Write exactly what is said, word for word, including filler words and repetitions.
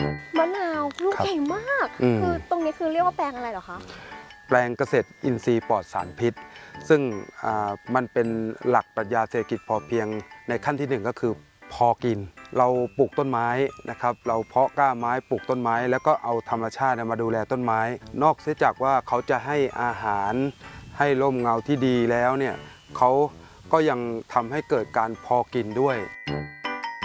มะนาวลูกใหญ่มากคือตรงนี้คือเรียกว่าแปลงอะไรเหรอคะแปลงเกษตรอินทรีย์ปลอดสารพิษซึ่งมันเป็นหลักปรัชญาเศรษฐกิจพอเพียงในขั้นที่หนึ่งก็คือพอกินเราปลูกต้นไม้นะครับเราเพาะกล้าไม้ปลูกต้นไม้แล้วก็เอาธรรมชาติมาดูแลต้นไม้นอกเสียจากว่าเขาจะให้อาหารให้ร่มเงาที่ดีแล้วเนี่ยเขาก็ยังทำให้เกิดการพอกินด้วย